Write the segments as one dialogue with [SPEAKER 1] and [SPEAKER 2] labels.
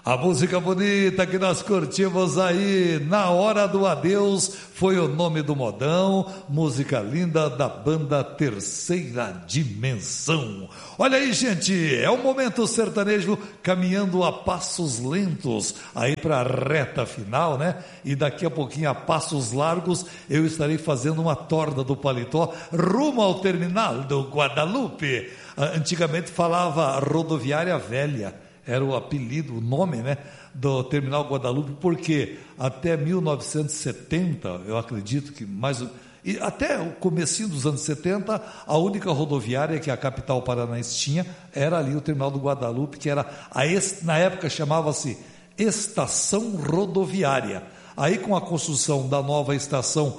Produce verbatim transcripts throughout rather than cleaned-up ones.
[SPEAKER 1] A música bonita que nós curtimos aí, Na Hora do Adeus, foi o nome do modão, música linda da banda Terceira Dimensão. Olha aí, gente, é o momento sertanejo caminhando a passos lentos, aí para a reta final, né? E daqui a pouquinho, a passos largos, eu estarei fazendo uma torna do paletó rumo ao terminal do Guadalupe. Antigamente falava rodoviária velha. Era o apelido, o nome, né, do Terminal Guadalupe, porque até mil novecentos e setenta, eu acredito que mais... E até o comecinho dos anos setenta, a única rodoviária que a capital paranaense tinha era ali o Terminal do Guadalupe, que era, a, na época chamava-se Estação Rodoviária. Aí com a construção da nova estação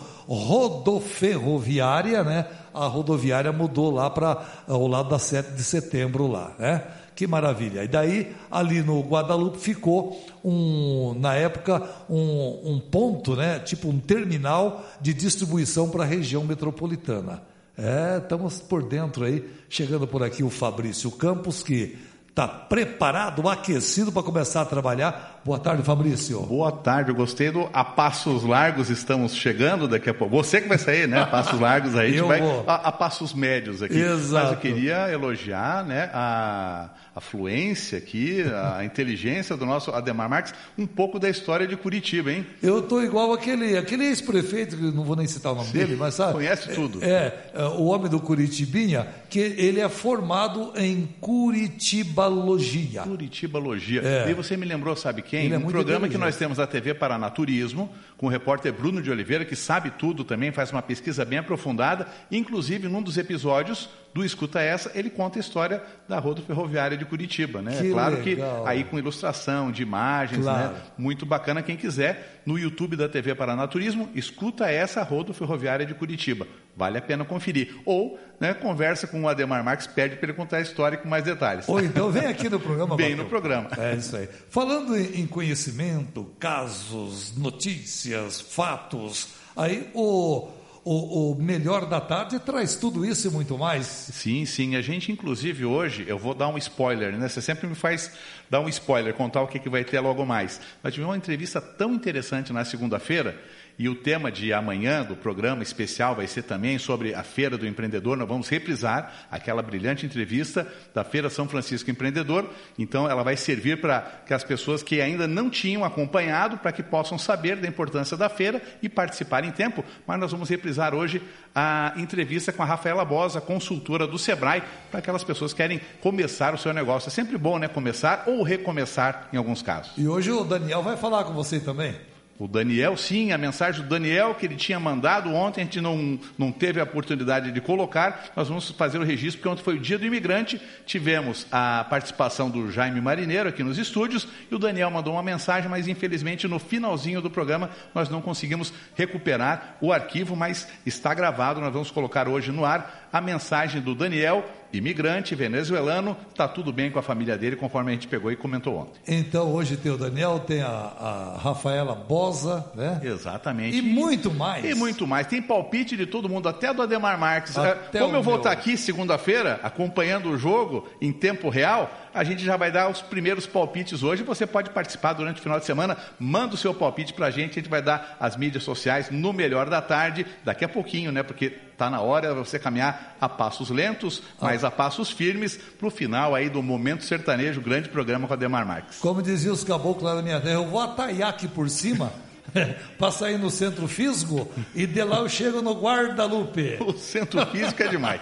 [SPEAKER 1] rodoferroviária, né, a rodoviária mudou lá para o lado da sete de setembro lá, né? Que maravilha. E daí, ali no Guadalupe, ficou, um, na época, um, um ponto, né? Tipo um terminal de distribuição para a região metropolitana. É, estamos por dentro aí. Chegando por aqui o Fabrício Campos, que está preparado, aquecido para começar a trabalhar. Boa tarde, Fabrício.
[SPEAKER 2] Boa tarde, eu gostei do A Passos Largos, estamos chegando daqui a pouco. Você que vai sair, né? A Passos Largos aí, a gente vai a, a Passos Médios aqui.
[SPEAKER 1] Exato.
[SPEAKER 2] Mas eu queria elogiar, né, a, a fluência aqui, a inteligência do nosso Ademar Marques, um pouco da história de Curitiba, hein?
[SPEAKER 1] Eu estou igual aquele, aquele ex-prefeito, que não vou nem citar o nome Sim, dele, mas sabe?
[SPEAKER 2] Conhece tudo.
[SPEAKER 1] É, é, o homem do Curitibinha, que ele é formado em Curitibalogia.
[SPEAKER 2] Curitibalogia.
[SPEAKER 1] É.
[SPEAKER 2] E você me lembrou, sabe quem?
[SPEAKER 1] Ele é
[SPEAKER 2] um
[SPEAKER 1] muito
[SPEAKER 2] programa que nós temos na T V Paraná Turismo, com o repórter Bruno de Oliveira, que sabe tudo também, faz uma pesquisa bem aprofundada. Inclusive, num dos episódios do Escuta Essa, ele conta a história da Rodoferroviária de Curitiba, né?
[SPEAKER 1] Que
[SPEAKER 2] é claro
[SPEAKER 1] legal.
[SPEAKER 2] Que aí com ilustração de imagens,
[SPEAKER 1] claro.
[SPEAKER 2] né? Muito bacana. Quem quiser, no YouTube da T V Paraná Turismo, Escuta Essa, Rodoferroviária de Curitiba. Vale a pena conferir. Ou, né, conversa com o Ademar Marques, pede para ele contar a história com mais detalhes.
[SPEAKER 1] Ou então vem aqui no programa.
[SPEAKER 2] Bem
[SPEAKER 1] Bateu.
[SPEAKER 2] no programa.
[SPEAKER 1] É isso aí. Falando em conhecimento, casos, notícias, fatos, aí o... O, o Melhor da Tarde traz tudo isso e muito mais.
[SPEAKER 2] Sim, sim. A gente, inclusive, hoje, eu vou dar um spoiler, né? Você sempre me faz dar um spoiler, contar o que, que vai ter logo mais. Nós tivemos uma entrevista tão interessante na segunda-feira, e o tema de amanhã do programa especial vai ser também sobre a Feira do Empreendedor. Nós vamos reprisar aquela brilhante entrevista da Feira São Francisco Empreendedor. Então, ela vai servir para que as pessoas que ainda não tinham acompanhado, para que possam saber da importância da feira e participar em tempo. Mas nós vamos reprisar hoje a entrevista com a Rafaela Bosa, consultora do Sebrae, para aquelas pessoas que querem começar o seu negócio. É sempre bom, né? Começar ou recomeçar em alguns casos.
[SPEAKER 1] E hoje o Daniel vai falar com você também.
[SPEAKER 2] O Daniel, sim, a mensagem do Daniel que ele tinha mandado ontem, a gente não, não teve a oportunidade de colocar, nós vamos fazer o registro, porque ontem foi o Dia do Imigrante, tivemos a participação do Jaime Marineiro aqui nos estúdios, e o Daniel mandou uma mensagem, mas infelizmente no finalzinho do programa nós não conseguimos recuperar o arquivo, mas está gravado, nós vamos colocar hoje no ar a mensagem do Daniel, imigrante venezuelano, está tudo bem com a família dele, conforme a gente pegou e comentou ontem.
[SPEAKER 1] Então hoje tem o Daniel, tem a, a Rafaela Bosa, né?
[SPEAKER 2] Exatamente.
[SPEAKER 1] E muito mais.
[SPEAKER 2] E muito mais. Tem palpite de todo mundo, até do Ademar Marques.
[SPEAKER 1] Até
[SPEAKER 2] Como eu vou
[SPEAKER 1] meu.
[SPEAKER 2] estar aqui segunda-feira, acompanhando o jogo em tempo real, a gente já vai dar os primeiros palpites hoje. Você pode participar durante o final de semana, manda o seu palpite pra gente, a gente vai dar as mídias sociais no Melhor da Tarde, daqui a pouquinho, né? Porque está na hora de você caminhar a passos lentos, mas a passos firmes, para o final aí do Momento Sertanejo, grande programa com a Ademar Marques.
[SPEAKER 1] Como diziam os caboclos lá da minha terra, eu vou ataiar aqui por cima, para sair no Centro Físico, e de lá eu chego no Guadalupe.
[SPEAKER 2] O Centro Físico é demais.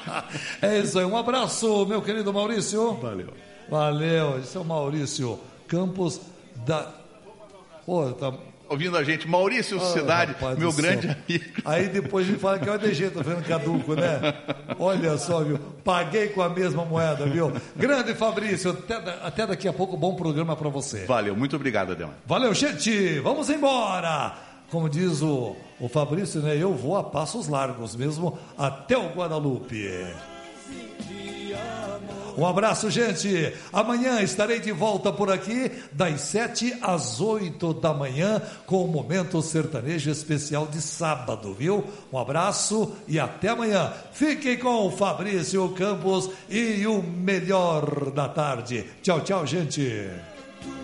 [SPEAKER 1] É isso aí, um abraço, meu querido Maurício.
[SPEAKER 2] Valeu.
[SPEAKER 1] Valeu, esse é o Maurício Campos da... Pô, tá...
[SPEAKER 2] Ouvindo a gente, Maurício oh, Cidade, meu grande céu. amigo.
[SPEAKER 1] Aí depois me fala que é o A D G, tô vendo caduco, né? Olha só, viu? Paguei com a mesma moeda, viu? Grande Fabrício, até, até daqui a pouco, bom programa para você.
[SPEAKER 2] Valeu, muito obrigado, Ademar.
[SPEAKER 1] Valeu, gente, vamos embora. Como diz o, o Fabrício, né? Eu vou a passos largos mesmo, até o Guadalupe. Um abraço, gente. Amanhã estarei de volta por aqui, das sete às oito da manhã, com o Momento Sertanejo especial de sábado, viu? Um abraço e até amanhã. Fiquem com o Fabrício Campos e o Melhor da Tarde. Tchau, tchau, gente.